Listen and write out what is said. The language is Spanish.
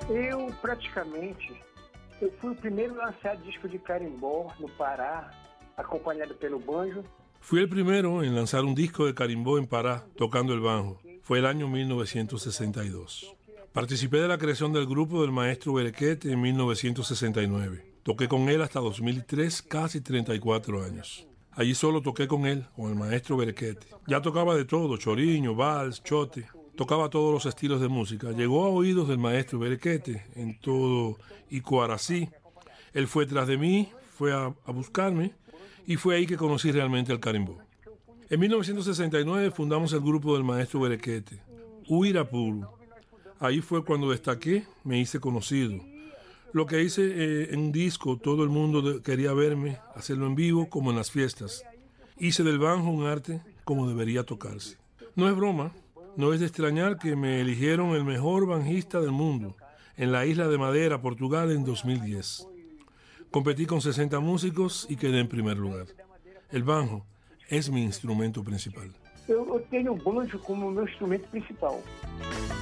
Eu fui o primeiro a lançar disco de carimbó no Pará, acompañado pelo banjo. Fui el primero en lanzar un disco de carimbó en Pará, tocando el banjo. Fue el año 1962. Participé de la creación del grupo del maestro Berequete en 1969. Toqué con él hasta 2003, casi 34 años. Allí solo toqué con él, con el maestro Berequete. Ya tocaba de todo, choriño, vals, chote. Tocaba todos los estilos de música. Llegó a oídos del maestro Berequete en todo Icuarací. Él fue tras de mí, fue a buscarme, y fue ahí que conocí realmente el carimbó. En 1969 fundamos el grupo del maestro Berequete, Uirapuru. Ahí fue cuando destaqué, me hice conocido. Lo que hice en un disco, todo el mundo quería verme, hacerlo en vivo como en las fiestas. Hice del banjo un arte como debería tocarse. No es broma, no es de extrañar que me eligieron el mejor banjista del mundo en la isla de Madeira, Portugal, en 2010. Competí con 60 músicos y quedé en primer lugar. El banjo es mi instrumento principal. Eu tenho o banjo como meu instrumento principal.